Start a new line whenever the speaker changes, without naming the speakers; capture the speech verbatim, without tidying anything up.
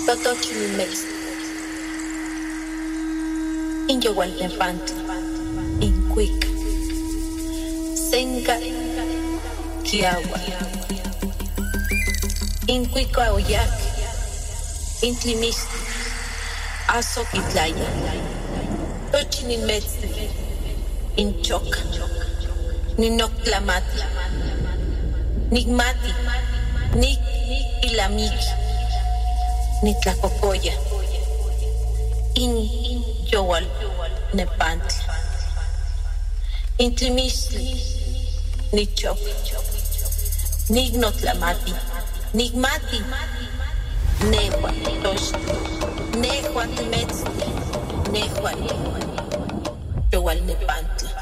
Totochilimex, Inyowalnepantli, Incuica, Senga, Kiawa, Incuica Oyac, Intlimistli, Azoquitlaya, Tochilimex, Inchoca, Ninoctlamati, Nigmati, Nik Ilamiki, Nitlacocoya, In Yowal Nepantli, Intlimistli, Nichok, Nignotlamati, Nigmati, Nehua Tosh, Nehua Timetzli, Nehua Yowal Nepantli.